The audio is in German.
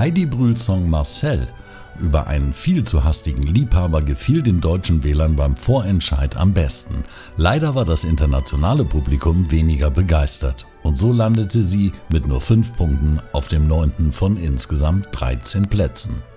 Heidi Brühls Song Marcel über einen viel zu hastigen Liebhaber gefiel den deutschen Wählern beim Vorentscheid am besten. Leider war das internationale Publikum weniger begeistert und so landete sie mit nur 5 Punkten auf dem 9. von insgesamt 13 Plätzen.